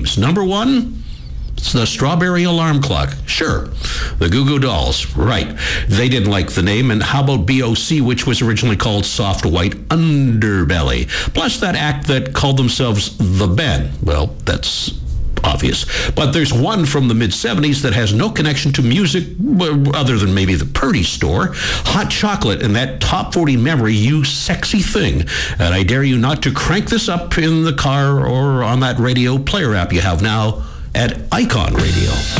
names. Number one, it's the Strawberry Alarm Clock. Sure. The Goo Goo Dolls. Right. They didn't like the name. And how about BOC, which was originally called Soft White Underbelly? Plus that act that called themselves The Ben. Well, that's obvious. But there's one from the mid-'70s that has no connection to music other than maybe the Purdy store. Hot Chocolate and that top 40 memory, You Sexy Thing. And I dare you not to crank this up in the car or on that radio player app you have now at Icon Radio.